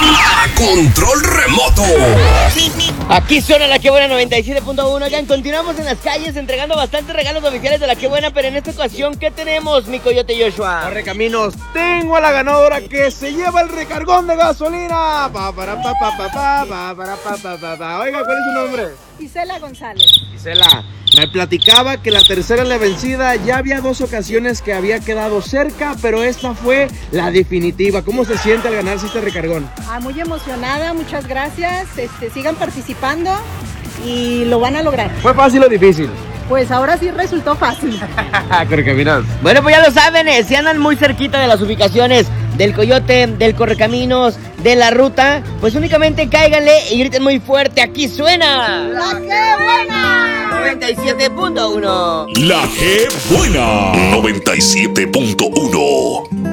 Control remoto. Aquí suena la que buena 97.1. Ya continuamos en las calles entregando bastantes regalos oficiales de la que buena, pero en esta ocasión, ¿qué tenemos, mi coyote Joshua? Correcaminos, tengo a la ganadora que se lleva el recargón de gasolina. Oiga, ¿cuál es su nombre? Isela González. Isela, me platicaba que la tercera en la vencida. Ya había 2 ocasiones que había quedado cerca, pero esta fue la definitiva. ¿Cómo se siente al ganarse este recargón? Muy emocionada, muchas gracias. Sigan participando y lo van a lograr. ¿Fue fácil o difícil? Pues ahora sí resultó fácil. Correcaminos. Bueno, pues ya lo saben, si andan muy cerquita de las ubicaciones del Coyote, del Correcaminos, de la ruta, pues únicamente cáiganle y griten muy fuerte. Aquí suena ¡La que buena! 97.1. La que buena 97.1.